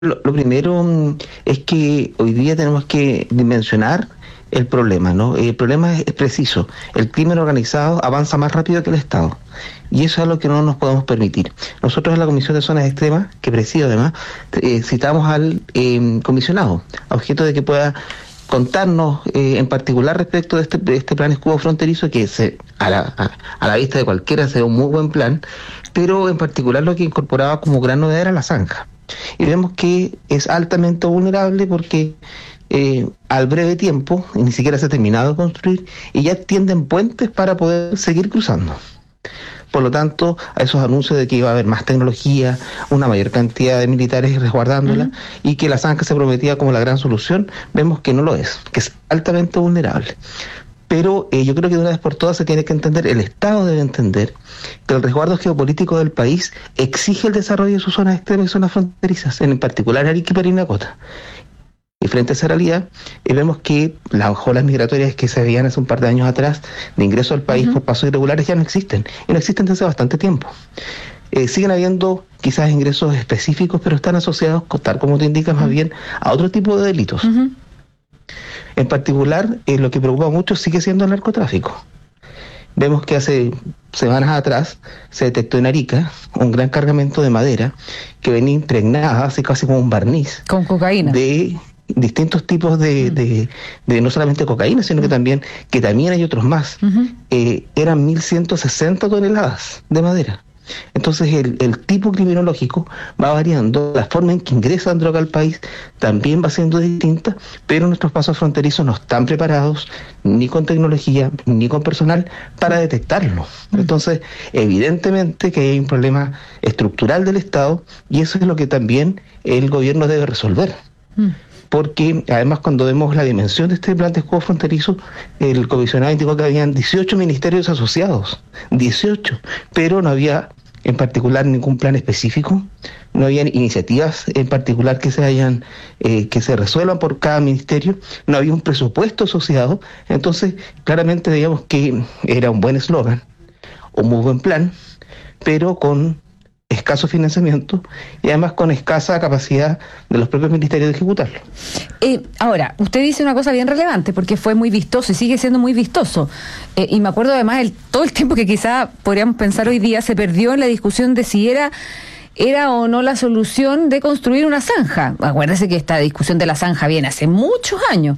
Lo primero es que hoy día tenemos que dimensionar el problema, ¿no? El problema es preciso. El crimen organizado avanza más rápido que el Estado. Y eso es lo que no nos podemos permitir. Nosotros en la Comisión de Zonas Extremas, que presido además, citamos al comisionado, a objeto de que pueda contarnos en particular respecto de este plan escudo fronterizo, que a la vista de cualquiera se ve un muy buen plan, pero en particular lo que incorporaba como gran novedad era la zanja. Y vemos que es altamente vulnerable porque al breve tiempo, y ni siquiera se ha terminado de construir, y ya tienden puentes para poder seguir cruzando. Por lo tanto, a esos anuncios de que iba a haber más tecnología, una mayor cantidad de militares resguardándola, y que la zanja se prometía como la gran solución, vemos que no lo es, que es altamente vulnerable. Pero yo creo que de una vez por todas se tiene que entender, el Estado debe entender, que el resguardo geopolítico del país exige el desarrollo de sus zonas extremas y zonas fronterizas, en particular Arica y Parinacota. Y frente a esa realidad, vemos que las olas migratorias que se veían hace un par de años atrás, de ingreso al país por pasos irregulares, ya no existen, y no existen desde hace bastante tiempo. Siguen habiendo quizás ingresos específicos, pero están asociados, tal como te indicas, más bien a otro tipo de delitos. En particular, lo que preocupa mucho sigue siendo el narcotráfico. Vemos que hace semanas atrás se detectó en Arica un gran cargamento de madera que venía impregnada, así casi como un barniz. Con cocaína. De distintos tipos de no solamente cocaína, sino que también ketamina y otros más. Eran 1.160 toneladas de madera. Entonces el tipo criminológico va variando, la forma en que ingresan droga al país también va siendo distinta, pero nuestros pasos fronterizos no están preparados ni con tecnología ni con personal para detectarlo. Entonces, evidentemente que hay un problema estructural del Estado, y eso es lo que también el gobierno debe resolver. Porque además, cuando vemos la dimensión de este plan de escudo fronterizo, el comisionado indicó que habían 18 ministerios asociados, 18, pero no había en particular ningún plan específico, no había iniciativas en particular que se resuelvan por cada ministerio, no había un presupuesto asociado. Entonces claramente veíamos que era un buen eslogan, un muy buen plan, pero con escaso financiamiento y además con escasa capacidad de los propios ministerios de ejecutarlo. Ahora, usted dice una cosa bien relevante, porque fue muy vistoso y sigue siendo muy vistoso. Y me acuerdo además todo el tiempo que quizá podríamos pensar hoy día se perdió en la discusión de si era o no la solución de construir una zanja. Acuérdese que esta discusión de la zanja viene hace muchos años.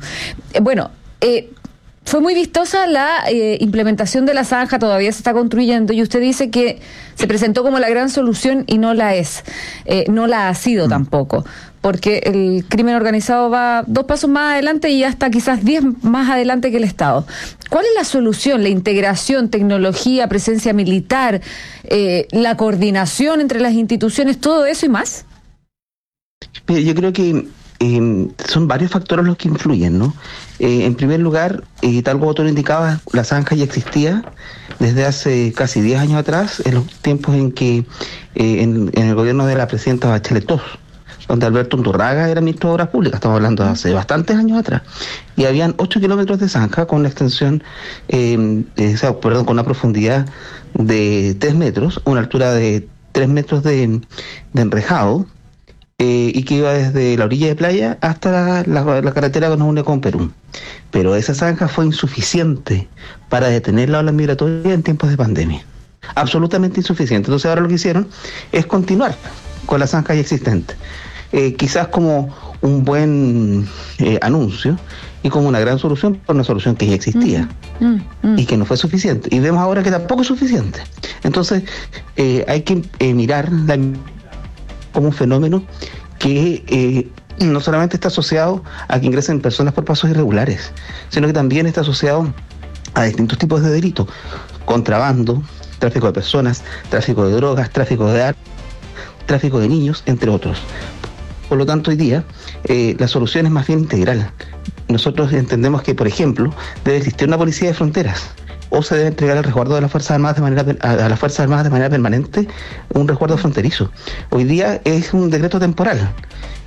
Fue muy vistosa la implementación de la zanja, todavía se está construyendo, y usted dice que se presentó como la gran solución y no la es, no la ha sido tampoco, porque el crimen organizado va 2 pasos más adelante y hasta quizás 10 más adelante que el Estado. ¿Cuál es la solución? ¿La integración, tecnología, presencia militar, la coordinación entre las instituciones, todo eso y más? Yo creo que son varios factores los que influyen, ¿no? En primer lugar, tal como tú lo indicabas, la zanja ya existía desde hace casi 10 años atrás, en los tiempos en que en el gobierno de la presidenta Bachelet II, donde Alberto Undurraga era ministro de Obras Públicas, estamos hablando de hace bastantes años atrás, y habían 8 kilómetros de zanja con una extensión, con una profundidad de 3 metros, una altura de 3 metros de enrejado, y que iba desde la orilla de playa hasta la carretera que nos une con Perú. Pero esa zanja fue insuficiente para detener la ola migratoria en tiempos de pandemia. Absolutamente insuficiente. Entonces ahora lo que hicieron es continuar con la zanja ya existente. Quizás como un buen anuncio y como una gran solución, pero una solución que ya existía y que no fue suficiente. Y vemos ahora que tampoco es suficiente. Entonces hay que mirar como un fenómeno que no solamente está asociado a que ingresen personas por pasos irregulares, sino que también está asociado a distintos tipos de delitos: contrabando, tráfico de personas, tráfico de drogas, tráfico de armas, tráfico de niños, entre otros. Por lo tanto, hoy día la solución es más bien integral. Nosotros entendemos que, por ejemplo, debe existir una policía de fronteras, o se debe entregar el resguardo de las Fuerzas Armadas a las Fuerzas Armadas de manera permanente, un resguardo fronterizo. Hoy día es un decreto temporal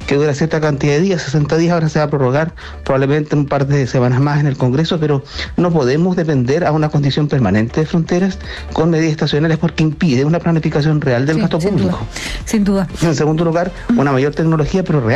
que dura cierta cantidad de días, 60 días, ahora se va a prorrogar probablemente un par de semanas más en el Congreso, pero no podemos depender a una condición permanente de fronteras con medidas estacionales porque impide una planificación real del gasto público. Sin duda. En segundo lugar, una mayor tecnología, pero real.